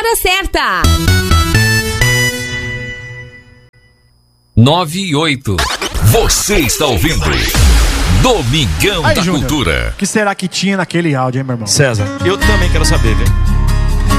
hora certa. 9:08. Você está ouvindo Domingão Aí, da Júnior, Cultura. o que será que tinha naquele áudio, hein, meu irmão? César, eu também quero saber, viu?